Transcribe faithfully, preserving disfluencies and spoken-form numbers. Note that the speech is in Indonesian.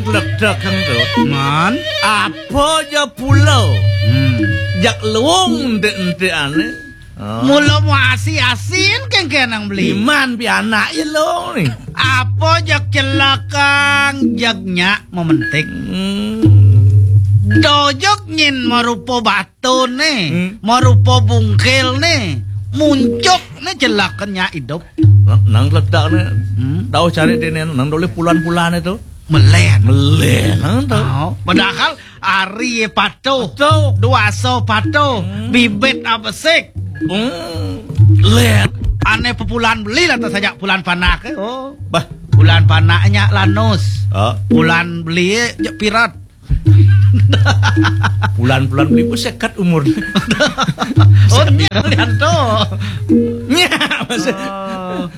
gledek kang to. Man, Apa ya pulau? hmm. Jak luwung ndek-ndekane. Mula mau asi-asin kan kenang beli. Iman pi anak ya lo nih. Apa jak celakang jaknya mementik. Hmm. Dojok ngin marupa batu nih, Hmm. marupa bungkil nih, muncuk nih celakannya hidup. Nang, nang gledek nih. Hmm. Tahu cari dene nang dole pulan-pulan itu. Melen. Melen nang tahu. Oh, padahal ari patuh, Tahu. dua so patuh, Hmm. bibit apa sik. Hmm. Let. Aneh pepulan beli lah saja bulan panak. Eh. Oh, Bah. bulan panaknya lanus, Oh. bulan beli je pirat. Bulan-bulan beli pun sekat umur. Oh, lihat tuh. Nya, masih. Oh.